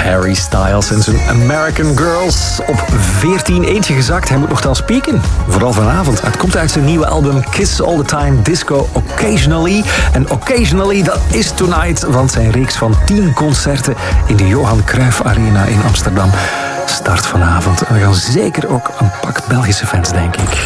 Harry Styles en zijn American Girls. Op 14 eentje gezakt. Hij moet nogthans pieken. Vooral vanavond. Het komt uit zijn nieuwe album Kiss All The Time Disco Occasionally. En Occasionally, dat is Tonight. Want zijn reeks van 10 concerten in de Johan Cruijff Arena in Amsterdam start vanavond. En we gaan zeker ook een pak Belgische fans, denk ik.